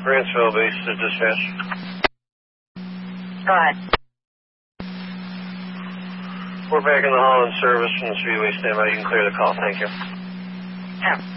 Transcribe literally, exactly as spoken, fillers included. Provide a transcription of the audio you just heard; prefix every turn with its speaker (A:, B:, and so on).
A: Grantsville base to dispatch.
B: Go ahead.
A: We're back in the Holland service from the Speedway standby. You can clear the call. Thank you.
B: Sure.